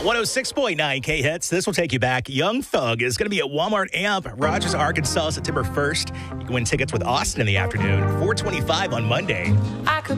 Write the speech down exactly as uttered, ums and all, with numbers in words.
one oh six point nine K-Hits. This will take you back. Young Thug is going to be at Walmart Amp, Rogers, Arkansas, September first. You can win tickets with Austin in the afternoon, four twenty-five on Monday. I could